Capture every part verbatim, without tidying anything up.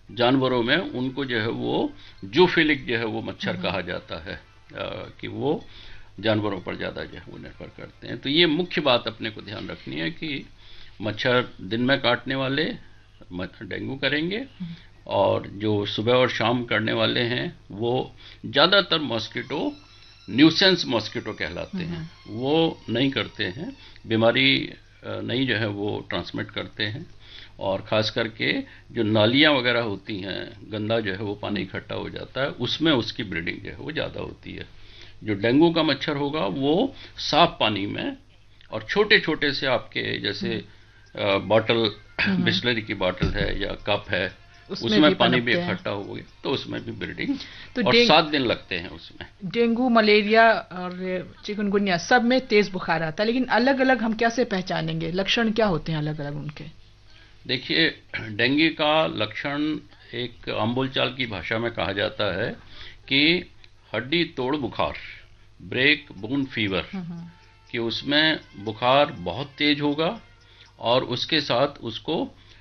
जानवरों में उनको जो है वो जूफिलिक जो है वो मच्छर कहा जाता है, आ, कि वो जानवरों पर ज़्यादा जो है वो निर्भर करते हैं। तो ये मुख्य बात अपने को ध्यान रखनी है कि मच्छर दिन में काटने वाले डेंगू करेंगे, और जो सुबह और शाम करने वाले हैं वो ज़्यादातर मॉस्किटो न्यूसेंस मॉस्किटो कहलाते हैं, वो नहीं करते हैं, बीमारी नहीं जो है वो ट्रांसमिट करते हैं। और ख़ास करके जो नालियाँ वगैरह होती हैं, गंदा जो है वो पानी इकट्ठा हो जाता है, उसमें उसकी ब्रीडिंग जो है वो ज़्यादा होती है। जो डेंगू का मच्छर होगा वो साफ पानी में और छोटे छोटे से आपके जैसे बॉटल, बिस्लरी की बॉटल है या कप है, उसमें, उसमें भी पानी भी इकट्ठा हो गया तो उसमें भी ब्रीडिंग, तो और सात दिन लगते हैं उसमें। डेंगू, मलेरिया और चिकनगुनिया सब में तेज बुखार आता है, लेकिन अलग अलग हम कैसे पहचानेंगे, लक्षण क्या होते हैं अलग अलग उनके? देखिए, डेंगू का लक्षण एक आम बोलचाल की भाषा में कहा जाता है कि हड्डी तोड़ बुखार, ब्रेक बोन फीवर, कि उसमें बुखार बहुत तेज होगा और उसके साथ उसको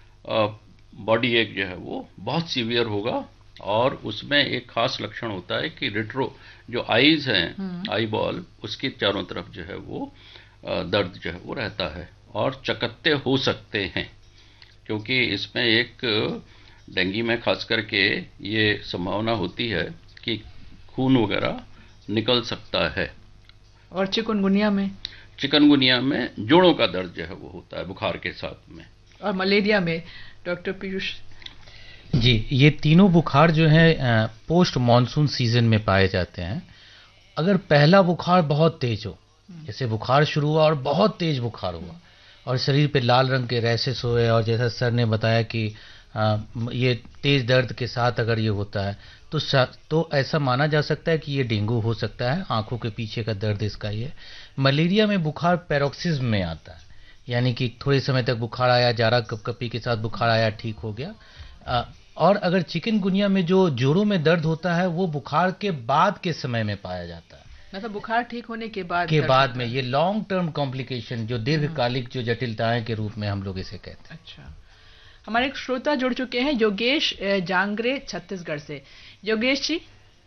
बॉडी एक जो है वो बहुत सीवियर होगा, और उसमें एक खास लक्षण होता है कि रेट्रो जो आईज हैं, आई बॉल, उसकी चारों तरफ जो है वो दर्द जो है वो रहता है, और चकत्ते हो सकते हैं, क्योंकि इसमें एक डेंगू में खास करके ये संभावना होती है कि खून वगैरह निकल सकता है। और चिकनगुनिया में चिकनगुनिया में जोड़ों का दर्द जो है वो होता है बुखार के साथ में। और मलेरिया में डॉक्टर पीयूष जी, ये तीनों बुखार जो है पोस्ट मॉनसून सीजन में पाए जाते हैं। अगर पहला बुखार बहुत तेज हो, जैसे बुखार शुरू हुआ और बहुत तेज बुखार हुआ और शरीर पे लाल रंग के रैशेस हुए, और जैसा सर ने बताया कि आ, ये तेज दर्द के साथ अगर ये होता है तो तो ऐसा माना जा सकता है कि ये डेंगू हो सकता है, आंखों के पीछे का दर्द इसका ये। मलेरिया में बुखार पैरोक्सिज्म में आता है, यानी कि थोड़े समय तक बुखार आया, जारा कपकपी के साथ बुखार आया, ठीक हो गया। आ, और अगर चिकनगुनिया में जो जोड़ों में दर्द होता है वो बुखार के बाद के समय में पाया जाता है, मतलब बुखार ठीक होने के बाद के बाद में, ये लॉन्ग टर्म कॉम्प्लिकेशन, जो दीर्घकालिक जो जटिलताएं के रूप में हम लोग इसे कहते हैं। अच्छा, हमारे एक श्रोता जुड़ चुके हैं, योगेश जांगरे छत्तीसगढ़ से। योगेश जी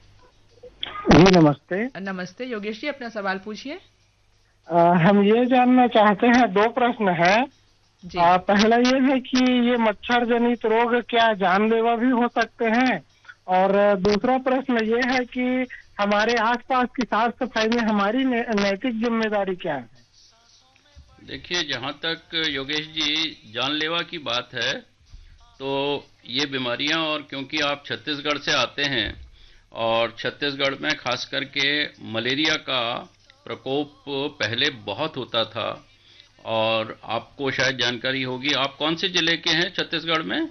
जी नमस्ते। नमस्ते योगेश जी, अपना सवाल पूछिए। हम ये जानना चाहते हैं, दो प्रश्न है। आ, पहला ये है कि ये मच्छर जनित रोग क्या जानलेवा भी हो सकते हैं, और दूसरा प्रश्न ये है कि हमारे आसपास की साफ सफाई में हमारी नैतिक जिम्मेदारी क्या है? देखिए, जहाँ तक योगेश जी जानलेवा की बात है, तो ये बीमारियां, और क्योंकि आप छत्तीसगढ़ से आते हैं और छत्तीसगढ़ में खास करके मलेरिया का प्रकोप पहले बहुत होता था, और आपको शायद जानकारी होगी, आप कौन से जिले के हैं छत्तीसगढ़ में?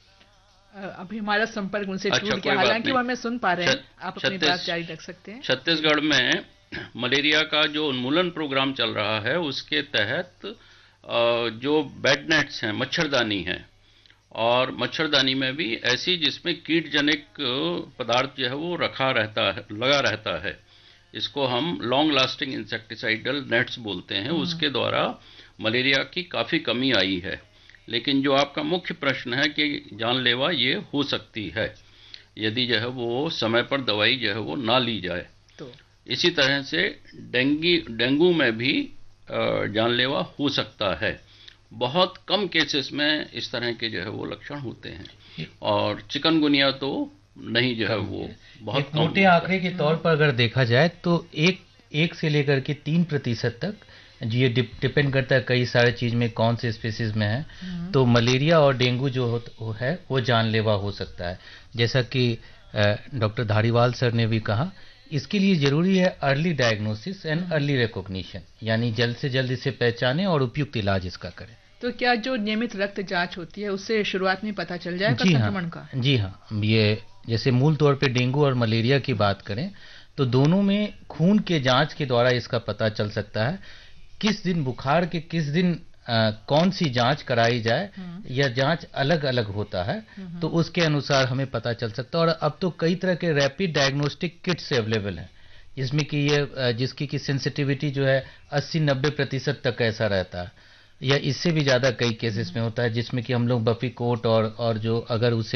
अभी हमारा संपर्क उनसे टूट गया, हालांकि वो हमें सुन पा रहे हैं, आप अपनी बात जारी रख सकते हैं। छत्तीसगढ़ में मलेरिया का जो उन्मूलन प्रोग्राम चल रहा है, उसके तहत जो बेड नेट्स हैं, मच्छरदानी हैं, और मच्छरदानी में भी ऐसी जिसमें कीट जनिक पदार्थ जो है वो रखा रहता है, लगा रहता है, इसको हम लॉन्ग लास्टिंग इंसेक्टिसाइडल नेट्स बोलते हैं, उसके द्वारा मलेरिया की काफ़ी कमी आई है। लेकिन जो आपका मुख्य प्रश्न है कि जानलेवा ये हो सकती है यदि जो है वो समय पर दवाई जो है वो ना ली जाए, तो इसी तरह से डेंगू डेंगू में भी जानलेवा हो सकता है। बहुत कम केसेस में इस तरह के जो है वो लक्षण होते हैं, और चिकनगुनिया तो नहीं जो है वो बहुत कम। मोटे आंकड़े के तौर पर अगर देखा जाए तो एक एक से लेकर के तीन प्रतिशत तक, जी ये डिपेंड करता है कई सारे चीज में कौन से स्पीसीज में है, तो मलेरिया और डेंगू जो हो है वो जानलेवा हो सकता है। जैसा कि डॉक्टर धारीवाल सर ने भी कहा, इसके लिए जरूरी है early diagnosis and early recognition, यानी जल्द से जल्द इसे पहचानें और उपयुक्त इलाज इसका करें। तो क्या जो नियमित रक्त जांच होती है उससे शुरुआत में पता चल जाएगा संक्रमण का? जी हाँ, ये जैसे मूल तौर पे डेंगू और मलेरिया की बात करें तो दोनों में खून के जांच के द्वारा इसका पता चल सकता है। किस दिन बुखार के किस दिन आ, कौन सी जांच कराई जाए, यह जांच अलग अलग होता है, तो उसके अनुसार हमें पता चल सकता है। और अब तो कई तरह के रैपिड डायग्नोस्टिक किट्स अवेलेबल हैं, जिसमें कि ये जिसकी की सेंसिटिविटी जो है अस्सी नब्बे प्रतिशत तक ऐसा रहता है, या इससे भी ज़्यादा कई केसेस में होता है, जिसमें कि हम लोग बफी कोट और और जो अगर उसे